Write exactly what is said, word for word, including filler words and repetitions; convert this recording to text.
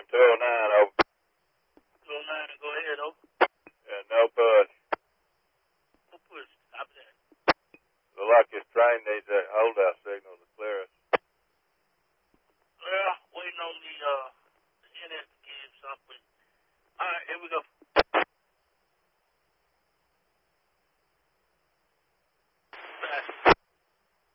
two oh nine, over. two oh nine, go ahead, over. Yeah, no push. No push. Stop that. The luckiest train needs that holdout signal to clear